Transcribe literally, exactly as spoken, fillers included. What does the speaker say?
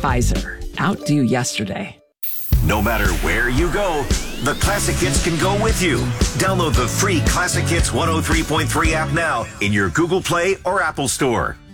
Pfizer. Outdo yesterday. No matter where you go, the Classic Hits can go with you. Download the free Classic Hits one oh three point three app now in your Google Play or Apple Store.